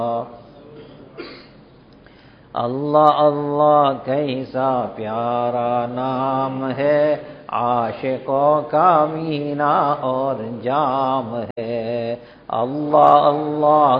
अल्लाह अल्लाह कैसा प्यारा नाम है, आशिकों का मीना और जाम है। अल्लाह अल्लाह